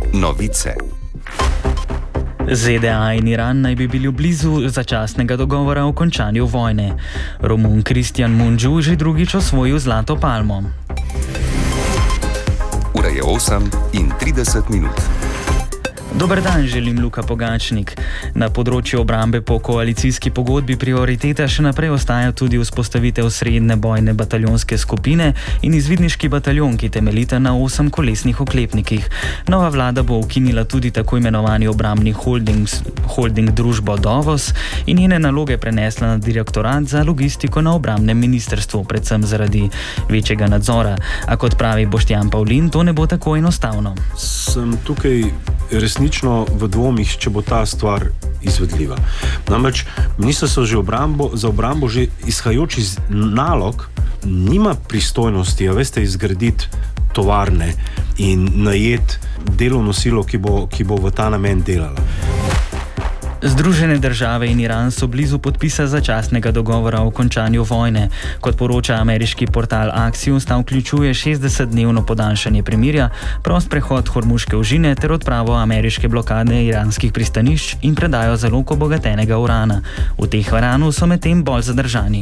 Novice. ZDA in Iran naj bi bili blizu začasnega dogovora o končanju vojne. Romun Kristjan Munđu že drugič osvojil zlato palmo. Ura je 8:30. Dober dan, želim Luka Pogačnik. Na področju obrambe po koalicijski pogodbi prioriteta še naprej ostaja tudi vzpostavitev srednje bojne bataljonske skupine in izvidniški bataljon, ki temeljita na 8-kolesnih oklepnikih. Nova vlada bo ukinila tudi tako imenovani obrambni holding družbo Dovos in njene naloge prenesla na direktorat za logistiko na obrambnem ministrstvu, predvsem zaradi večjega nadzora. A kot pravi Boštjan Pavlin, to ne bo tako enostavno. Sem tukaj resnično v dvomih, če bo ta stvar izvedljiva. Namreč ministrstvo za obrambo že izhajajoč iz nalog nima pristojnosti, izgraditi tovarne in najeti delovno silo, ki bo v ta namen delala. Združene države in Iran so blizu podpisa začasnega dogovora o končanju vojne. Kot poroča ameriški portal Axios, ta vključuje 60-dnevno podaljšanje premirja, prost prehod Hormuške ožine ter odpravo ameriške blokade iranskih pristanišč in predajo zalog obogatenega urana. V Teheranu so medtem bolj zadržani.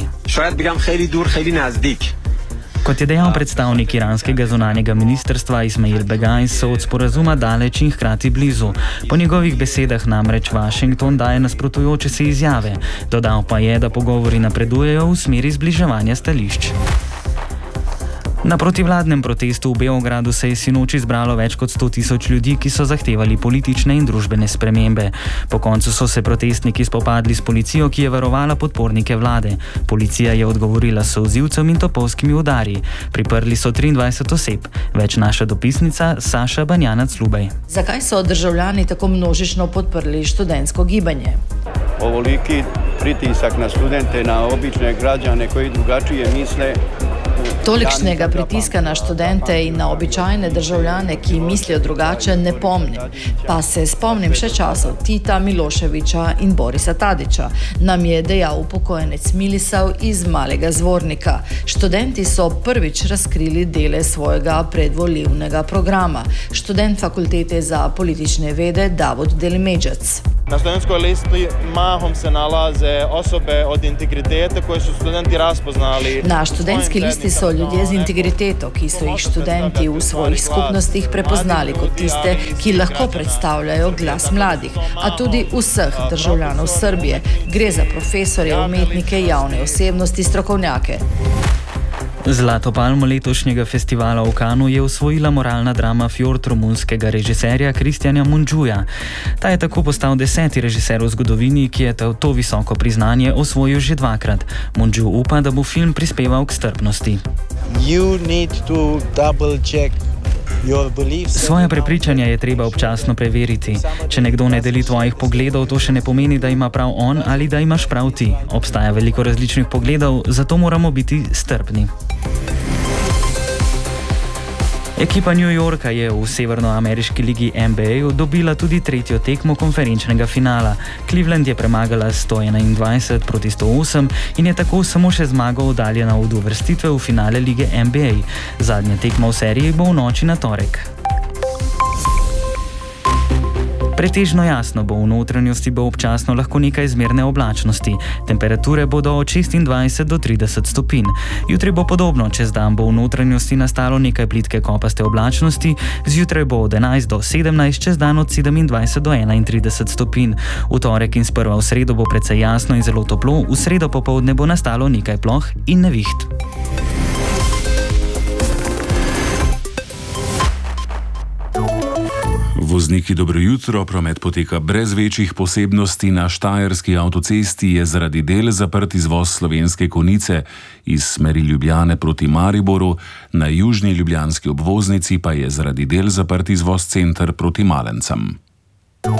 Kot je dejal predstavnik iranskega zunanjega ministrstva Ismail Begaj, so od sporazuma daleč in hkrati blizu. Po njegovih besedah namreč Washington daje nasprotujoče se izjave. Dodal pa je, da pogovori napredujejo v smeri zbliževanja stališč. Na protivladnem protestu v Beogradu se je sinoči zbralo več kot 100.000 ljudi, ki so zahtevali politične in družbene spremembe. Po koncu so se protestniki spopadli s policijo, ki je varovala podpornike vlade. Policija je odgovorila s solzivcem in topovskimi udari. Priprli so 23 oseb. Več naša dopisnica Saša Banjanac-Lubej. Zakaj so državljani tako množično podprli študentsko gibanje? Ovoliki pritisak na študente, na obične građane koji drugačije misle. Tolikšnega pritiska na študente in na običajne državljane, ki mislijo drugače, ne pomnim. Pa se spomnim še časov Tita, Miloševića in Borisa Tadića, nam je dejal upokojenec Milisav iz Malega Zvornika. Študenti so prvič razkrili dele svojega predvolilnega programa. Študent fakultete za politične vede Davod Delimeđac. Na studentskoj listi mahom se nalaze osobe od integritete koje su studenti raspoznali. Na študentski listi so ljudje z integriteto, ki so jih študenti v svojih skupnostih prepoznali kot tiste, ki lahko predstavljajo glas mladih, a tudi vseh državljanov Srbije. Gre za profesorje, umetnike, javne osebnosti, strokovnjake. Zlato palmo letošnjega festivala v Kanu je osvojila moralna drama Fjord romunskega režiserja Kristjana Munđuja. Ta je tako postal 10. režiser v zgodovini, ki je to visoko priznanje osvojil že dvakrat. Munđu upa, da bo film prispeval k strpnosti. Svoje prepričanja je treba občasno preveriti. Če nekdo ne deli tvojih pogledov, to še ne pomeni, da ima prav on ali da imaš prav ti. Obstaja veliko različnih pogledov, zato moramo biti strpni. Ekipa New Yorka je v severnoameriški ligi NBA dobila tudi tretjo tekmo konferenčnega finala. Cleveland je premagala 121-108 in je tako samo še zmago oddaljena od uvrstitve v finale lige NBA. Zadnja tekma v seriji bo v noči na torek. Pretežno jasno bo, v notranjosti bo občasno lahko nekaj zmerne oblačnosti. Temperature bodo od 26 do 30 stopinj. Jutri bo podobno, čez dan bo v notranjosti nastalo nekaj plitke kopaste oblačnosti, zjutraj bo od 11 do 17, čez dan od 27 do 31 stopinj. V torek in sprva v sredo bo precej jasno in zelo toplo, v sredo popoldne bo nastalo nekaj ploh in neviht. Vozniki, dobro jutro. Promet poteka brez večjih posebnosti. Na štajerski avtocesti je zaradi del zaprt izvoz Slovenske Konjice iz smeri Ljubljane proti Mariboru, na južni ljubljanski obvoznici pa je zaradi del zaprt izvoz Center proti Malencem.